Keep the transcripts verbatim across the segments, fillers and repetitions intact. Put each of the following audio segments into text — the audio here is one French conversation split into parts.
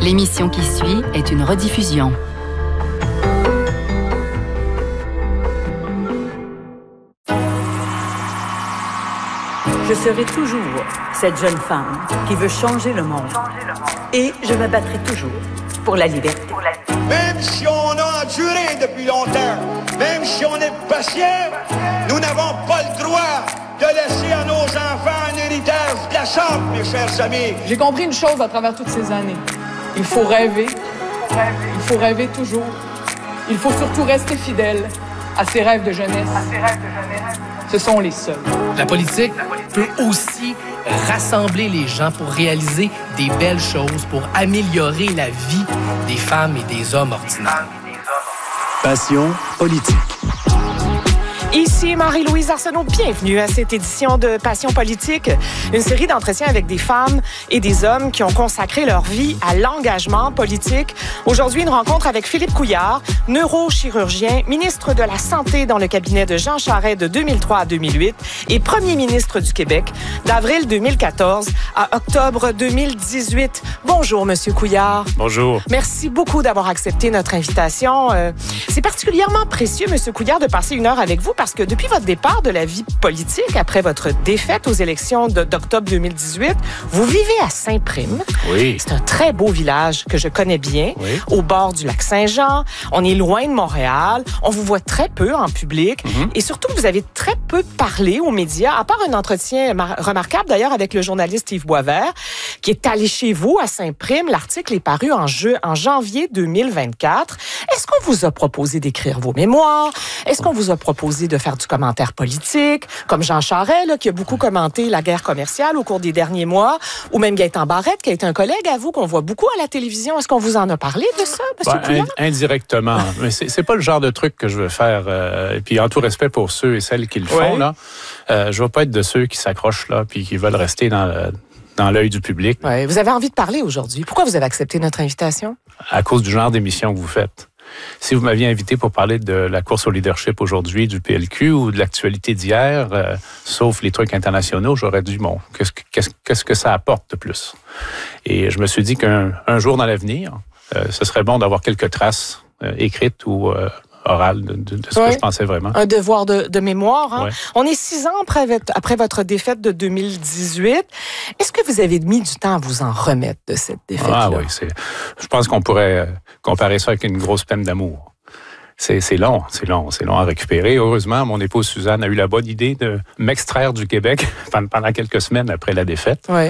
L'émission qui suit est une rediffusion. Je serai toujours cette jeune femme qui veut changer le monde. Et je me battrai toujours pour la liberté. Même si on a enduré depuis longtemps, même si on est patient, nous n'avons pas le droit de laisser à nos enfants un héritage glaçant, mes chers amis. J'ai compris une chose à travers toutes ces années. Il faut rêver. Il faut rêver toujours. Il faut surtout rester fidèle à ses rêves de jeunesse. Ce sont les seuls. La politique peut aussi rassembler les gens pour réaliser des belles choses, pour améliorer la vie des femmes et des hommes ordinaires. Passion politique. Ici Marie-Louise Arsenault, bienvenue à cette édition de Passion politique, une série d'entretiens avec des femmes et des hommes qui ont consacré leur vie à l'engagement politique. Aujourd'hui, une rencontre avec Philippe Couillard, neurochirurgien, ministre de la Santé dans le cabinet de Jean Charest de deux mille trois à deux mille huit et premier ministre du Québec d'avril deux mille quatorze à octobre deux mille dix-huit. Bonjour, Monsieur Couillard. Bonjour. Merci beaucoup d'avoir accepté notre invitation. Euh, c'est particulièrement précieux, Monsieur Couillard, de passer une heure avec vous parce que depuis votre départ de la vie politique, après votre défaite aux élections de, d'octobre deux mille dix-huit, vous vivez à Saint-Prime. Oui. C'est un très beau village que je connais bien, oui. Au bord du lac Saint-Jean. On est loin de Montréal. On vous voit très peu en public. Mm-hmm. Et surtout, vous avez très peu parlé aux médias, à part un entretien mar- remarquable d'ailleurs avec le journaliste Yves Boisvert, qui est allé chez vous à Saint-Prime. L'article est paru en, jeu, en janvier deux mille vingt-quatre. Est-ce qu'on vous a proposé d'écrire vos mémoires? Est-ce qu'on vous a proposé de faire du commentaire politique, comme Jean Charest, là, qui a beaucoup commenté la guerre commerciale au cours des derniers mois, ou même Gaétan Barrette, qui est un collègue à vous, qu'on voit beaucoup à la télévision. Est-ce qu'on vous en a parlé de ça, M. Ben, ind- indirectement. Mais c'est, c'est pas le genre de truc que je veux faire. Euh, et puis, en tout respect pour ceux et celles qui le font, oui. là, euh, je veux pas être de ceux qui s'accrochent là, puis qui veulent rester dans le, dans l'œil du public. Ouais, vous avez envie de parler aujourd'hui. Pourquoi vous avez accepté notre invitation? À cause du genre d'émission que vous faites. Si vous m'aviez invité pour parler de la course au leadership aujourd'hui, du P L Q ou de l'actualité d'hier, euh, sauf les trucs internationaux, j'aurais dit, bon, qu'est-ce que, qu'est-ce, qu'est-ce que ça apporte de plus? Et je me suis dit qu'un un jour dans l'avenir, euh, ce serait bon d'avoir quelques traces euh, écrites ou euh, orales de, de, de ce oui. que je pensais vraiment. Un devoir de, de mémoire. Hein? Ouais. On est six ans après, après votre défaite de deux mille dix-huit. Est-ce que vous avez mis du temps à vous en remettre de cette défaite-là? Ah oui, c'est, je pense qu'on pourrait comparer ça avec une grosse peine d'amour. C'est, c'est long, c'est long, c'est long à récupérer. Heureusement, mon épouse Suzanne a eu la bonne idée de m'extraire du Québec pendant quelques semaines après la défaite. Oui.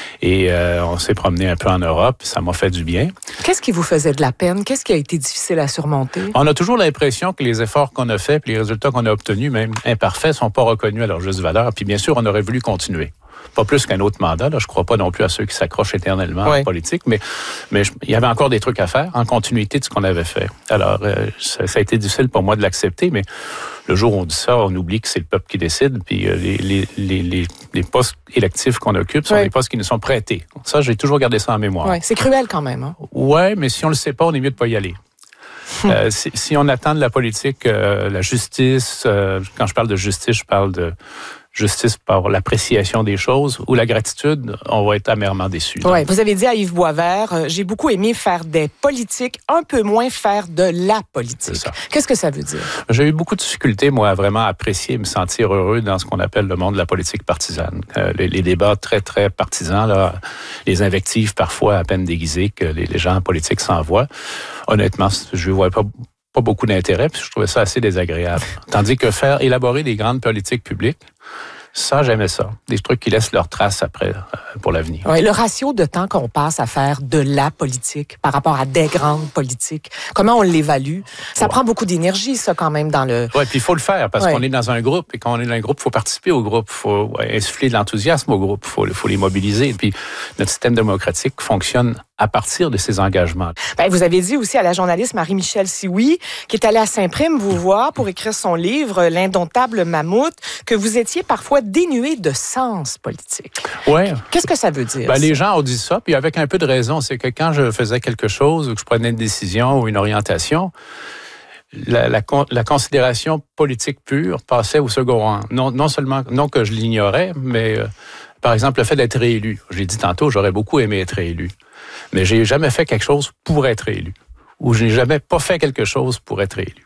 Et euh, on s'est promené un peu en Europe, ça m'a fait du bien. Qu'est-ce qui vous faisait de la peine? Qu'est-ce qui a été difficile à surmonter? On a toujours l'impression que les efforts qu'on a faits et les résultats qu'on a obtenus, même imparfaits, sont pas reconnus à leur juste valeur. Puis bien sûr, on aurait voulu continuer. Pas plus qu'un autre mandat. Là. Je ne crois pas non plus à ceux qui s'accrochent éternellement oui. en politique, mais, mais je, il y avait encore des trucs à faire en continuité de ce qu'on avait fait. Alors, euh, ça, ça a été difficile pour moi de l'accepter, mais le jour où on dit ça, on oublie que c'est le peuple qui décide, puis euh, les, les, les, les, les postes électifs qu'on occupe sont oui. des postes qui nous sont prêtés. Ça, j'ai toujours gardé ça en mémoire. Oui, c'est cruel quand même. Hein? Oui, mais si on ne le sait pas, on est mieux de ne pas y aller. euh, si, si on attend de la politique, euh, la justice, euh, quand je parle de justice, je parle de justice par l'appréciation des choses ou la gratitude, on va être amèrement déçus. Oui, vous avez dit à Yves Boisvert, euh, j'ai beaucoup aimé faire des politiques, un peu moins faire de la politique. Qu'est-ce que ça veut dire? J'ai eu beaucoup de difficultés, moi, à vraiment apprécier et me sentir heureux dans ce qu'on appelle le monde de la politique partisane. Euh, les, les débats très, très partisans, là, les invectives parfois à peine déguisées que les, les gens en politique s'envoient. Honnêtement, je ne vois pas pas beaucoup d'intérêt, puis je trouvais ça assez désagréable. Tandis que faire élaborer des grandes politiques publiques, ça, j'aimais ça. Des trucs qui laissent leur trace après, euh, pour l'avenir. Oui, le ratio de temps qu'on passe à faire de la politique par rapport à des grandes politiques, comment on l'évalue? Ça ouais. prend beaucoup d'énergie, ça, quand même, dans le... Oui, puis il faut le faire, parce ouais. qu'on est dans un groupe, et quand on est dans un groupe, il faut participer au groupe, il faut ouais, insuffler de l'enthousiasme au groupe, il faut, faut les mobiliser. Et puis, notre système démocratique fonctionne à partir de ces engagements. Ben, vous avez dit aussi à la journaliste Marie-Michel Sioui, qui est allée à Saint-Prime vous voir pour écrire son livre « L'indomptable mammouth », que vous étiez parfois dénué de sens politique. Oui. Qu'est-ce que ça veut dire? Ben, les gens ont dit ça, puis avec un peu de raison. C'est que quand je faisais quelque chose, ou que je prenais une décision ou une orientation, la, la, la considération politique pure passait au second rang. Non, non seulement, non que je l'ignorais, mais... Euh, Par exemple, le fait d'être réélu. J'ai dit tantôt, j'aurais beaucoup aimé être réélu. Mais j'ai jamais fait quelque chose pour être élu. Ou je n'ai jamais pas fait quelque chose pour être élu.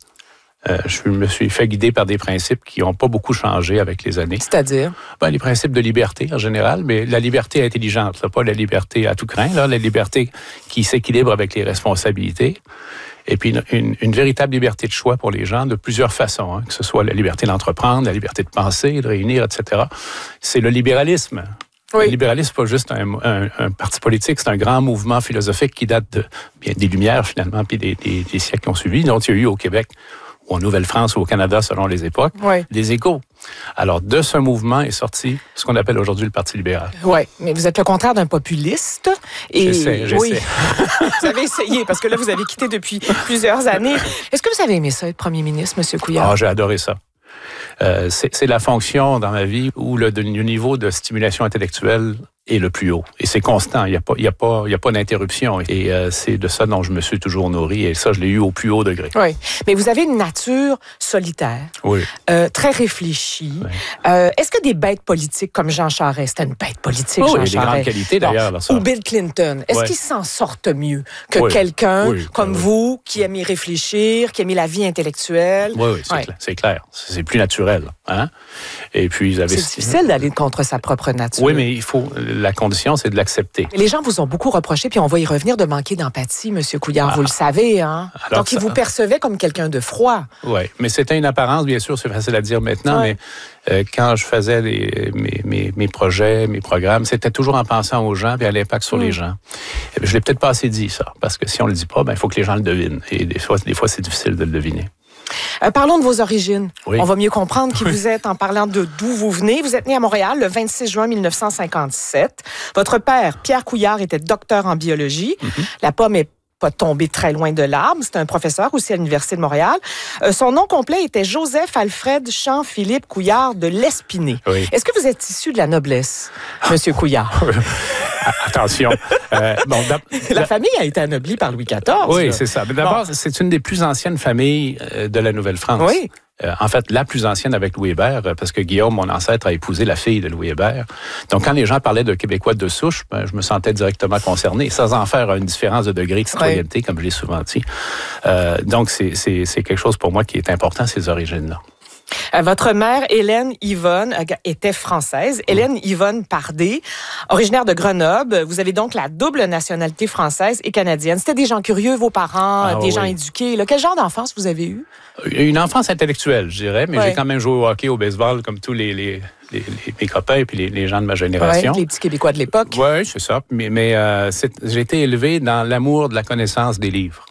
Euh, je me suis fait guider par des principes qui n'ont pas beaucoup changé avec les années. C'est-à-dire? Ben, les principes de liberté en général, mais la liberté intelligente, là, pas la liberté à tout craint, là, la liberté qui s'équilibre avec les responsabilités. Et puis une, une, une véritable liberté de choix pour les gens de plusieurs façons, hein, que ce soit la liberté d'entreprendre, la liberté de penser, de réunir, et cetera. C'est le libéralisme. Oui. Le libéralisme, c'est pas juste un, un, un parti politique, c'est un grand mouvement philosophique qui date de, bien, des Lumières, finalement, puis des, des, des siècles qui ont suivi. Donc, il y a eu au Québec, ou en Nouvelle-France, ou au Canada, selon les époques, oui. des échos. Alors, de ce mouvement est sorti ce qu'on appelle aujourd'hui le Parti libéral. Oui, mais vous êtes le contraire d'un populiste. Et j'essaie, j'essaie. Oui. Vous avez essayé, parce que là, vous avez quitté depuis plusieurs années. Est-ce que vous avez aimé ça, être premier ministre, M. Couillard? Ah, j'ai adoré ça. Euh, c'est, c'est la fonction dans ma vie où le, le niveau de stimulation intellectuelle est le plus haut. Et c'est constant. Il n'y a pas, il y a pas, il y a pas d'interruption. Et euh, c'est de ça dont je me suis toujours nourri. Et ça, je l'ai eu au plus haut degré. Oui. Mais vous avez une nature solitaire. Oui. Euh, très réfléchie. Oui. Euh, est-ce que des bêtes politiques comme Jean Charest, c'était une bête politique, oh, Jean oui, Charest? Il y a des grandes qualités, d'ailleurs. Là, ça. Ou Bill Clinton. Est-ce oui. qu'ils s'en sortent mieux que oui. quelqu'un oui. comme oui. vous, qui aime y réfléchir, qui aime la vie intellectuelle? Oui, oui, c'est, oui. Clair. c'est clair. C'est plus naturel. Hein? Et puis, vous avez... C'est difficile d'aller contre sa propre nature. Oui, mais il faut... La condition, c'est de l'accepter. Les gens vous ont beaucoup reproché, puis on va y revenir, de manquer d'empathie, M. Couillard, ah. vous le savez. Hein? Alors, donc, ça... ils vous percevaient comme quelqu'un de froid. Oui, mais c'était une apparence, bien sûr, c'est facile à dire maintenant, ouais. mais euh, quand je faisais les, mes, mes, mes projets, mes programmes, c'était toujours en pensant aux gens et à l'impact sur mmh. les gens. Et bien, je l'ai peut-être pas assez dit, ça, parce que si on le dit pas, ben, il faut que les gens le devinent. Et des fois, des fois c'est difficile de le deviner. Euh, parlons de vos origines. Oui. On va mieux comprendre qui oui. vous êtes en parlant de d'où vous venez. Vous êtes né à Montréal le vingt-six juin mille neuf cent cinquante-sept. Votre père, Pierre Couillard, était docteur en biologie. Mm-hmm. La pomme est pas tombée très loin de l'arbre. C'était un professeur aussi à l'Université de Montréal. Euh, son nom complet était Joseph Alfred Champ-Philippe Couillard de Lespinay. Oui. Est-ce que vous êtes issu de la noblesse, Monsieur Couillard? Attention. Euh, bon, la famille a été anoblie par Louis quatorze. Oui, là. C'est ça. Mais d'abord, bon. c'est une des plus anciennes familles de la Nouvelle-France. Oui. Euh, en fait, la plus ancienne avec Louis Hébert, parce que Guillaume, mon ancêtre, a épousé la fille de Louis Hébert. Donc, quand les gens parlaient de Québécois de souche, ben, je me sentais directement concerné, sans en faire une différence de degré de citoyenneté, oui. comme je l'ai souvent dit. Euh, donc, c'est, c'est, c'est quelque chose pour moi qui est important, ces origines-là. Votre mère, Hélène Yvonne, était française. Hélène Yvonne Pardé, originaire de Grenoble. Vous avez donc la double nationalité française et canadienne. C'était des gens curieux, vos parents, ah, des oui. gens éduqués. Là, quel genre d'enfance vous avez eu? Une enfance intellectuelle, je dirais, mais ouais. j'ai quand même joué au hockey, au baseball, comme tous les, les, les, les mes copains et puis les, les gens de ma génération. Ouais, les petits Québécois de l'époque. Oui, c'est ça. Mais, mais euh, c'est, j'ai été élevé dans l'amour de la connaissance des livres.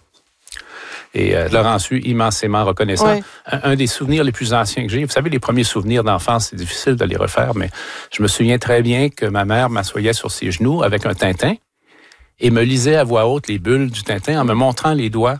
Et euh, Laurent Su, immensément reconnaissant. Ouais. Un, un des souvenirs les plus anciens que j'ai, vous savez, les premiers souvenirs d'enfance, c'est difficile de les refaire, mais je me souviens très bien que ma mère m'assoyait sur ses genoux avec un Tintin et me lisait à voix haute les bulles du Tintin en me montrant les doigts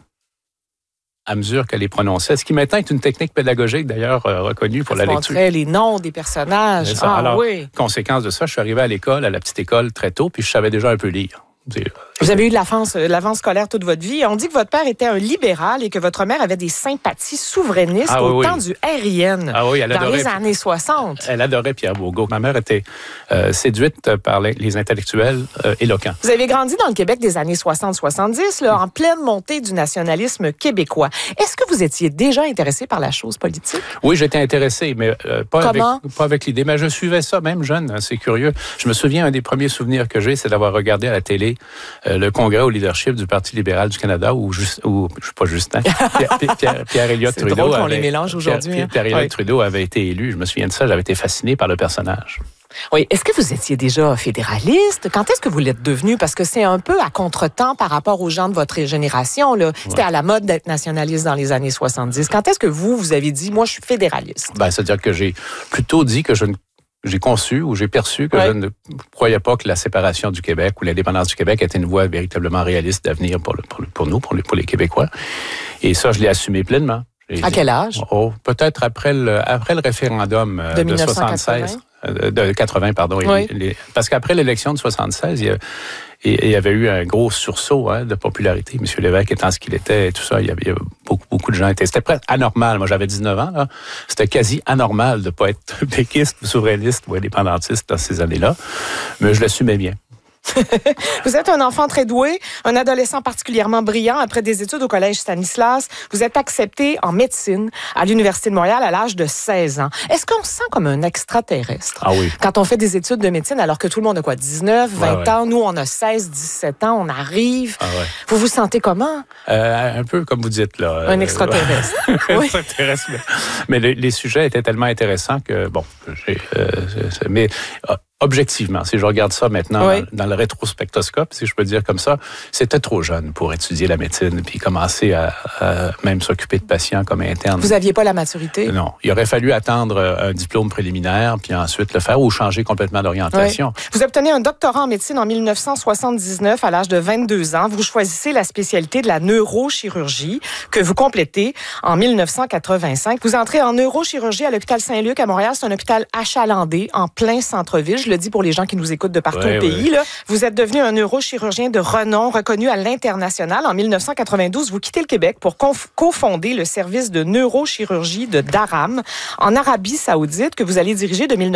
à mesure qu'elle les prononçait. Ce qui maintenant est une technique pédagogique, d'ailleurs, euh, reconnue pour ça la lecture. Montrait les noms des personnages. Ah, Alors, oui. Conséquence de ça, je suis arrivé à l'école, à la petite école, très tôt, puis je savais déjà un peu lire. Vous avez eu de l'avance, l'avance scolaire toute votre vie. On dit que votre père était un libéral et que votre mère avait des sympathies souverainistes ah, oui, au oui. temps du R I N, ah, oui, elle dans adorait, les années soixante. Elle adorait Pierre Bourgault. Ma mère était euh, séduite par les, les intellectuels euh, éloquents. Vous avez grandi dans le Québec des années soixante soixante-dix, là, en pleine montée du nationalisme québécois. Est-ce que vous étiez déjà intéressé par la chose politique? Oui, j'étais intéressé, mais euh, pas, avec, pas avec l'idée. Mais je suivais ça, même jeune, hein, c'est curieux. Je me souviens, un des premiers souvenirs que j'ai, c'est d'avoir regardé à la télé euh, le congrès au leadership du Parti libéral du Canada, où, Just, où je ne suis pas Justin, Pierre, Pierre, Pierre Elliott Trudeau. C'est drôle qu'on avait, les mélange aujourd'hui. Pierre, hein? Pierre Elliott oui. Trudeau avait été élu. Je me souviens de ça, j'avais été fasciné par le personnage. Oui. Est-ce que vous étiez déjà fédéraliste? Quand est-ce que vous l'êtes devenu? Parce que c'est un peu à contretemps par rapport aux gens de votre génération. Là. C'était ouais. à la mode d'être nationaliste dans les années soixante-dix. Quand est-ce que vous, vous avez dit, moi, je suis fédéraliste? Ben, c'est-à-dire que j'ai plutôt dit que je ne J'ai conçu ou j'ai perçu que ouais. je ne croyais pas que la séparation du Québec ou l'indépendance du Québec était une voie véritablement réaliste d'avenir pour, le, pour, le, pour nous, pour les, pour les Québécois. Et ça, je l'ai assumé pleinement. À quel âge? Oh, peut-être après le, après le référendum de, de soixante-seize. de quatre-vingts, pardon. Oui. Les, parce qu'après l'élection de soixante-seize, il y a, il y avait eu un gros sursaut hein, de popularité. M. Lévesque étant ce qu'il était et tout ça, il y avait, il y avait beaucoup, beaucoup de gens étaient. C'était presque anormal. Moi, j'avais dix-neuf ans. Là. C'était quasi anormal de ne pas être péquiste, souverainiste ou indépendantiste dans ces années-là. Mais je l'assumais bien. Vous êtes un enfant très doué, un adolescent particulièrement brillant. Après des études au collège Stanislas, vous êtes accepté en médecine à l'Université de Montréal à l'âge de seize ans. Est-ce qu'on se sent comme un extraterrestre ah oui. quand on fait des études de médecine alors que tout le monde a quoi, dix-neuf, vingt ouais, ouais. ans? Nous, on a seize, dix-sept ans, on arrive. Ah ouais. Vous vous sentez comment? Euh, un peu comme vous dites, là. Un extraterrestre. Euh, oui. extraterrestre. Mais, mais les, les sujets étaient tellement intéressants que, bon, j'ai, euh, c'est, c'est, mais... Euh, objectivement, si je regarde ça maintenant oui. dans, dans le rétrospectoscope, si je peux dire comme ça, c'était trop jeune pour étudier la médecine puis commencer à, à même s'occuper de patients comme interne. Vous n'aviez pas la maturité? Non. Il aurait fallu attendre un diplôme préliminaire puis ensuite le faire ou changer complètement d'orientation. Oui. Vous obtenez un doctorat en médecine en dix-neuf cent soixante-dix-neuf à l'âge de vingt-deux ans. Vous choisissez la spécialité de la neurochirurgie que vous complétez en dix-neuf cent quatre-vingt-cinq. Vous entrez en neurochirurgie à l'hôpital Saint-Luc à Montréal. C'est un hôpital achalandé en plein centre-ville. Je le dis pour les gens qui nous écoutent de partout oui, au pays. Oui. Là. Vous êtes devenu un neurochirurgien de renom reconnu à l'international. En dix-neuf cent quatre-vingt-douze, vous quittez le Québec pour conf- cofonder le service de neurochirurgie de Dharam en Arabie Saoudite que vous allez diriger de dix-neuf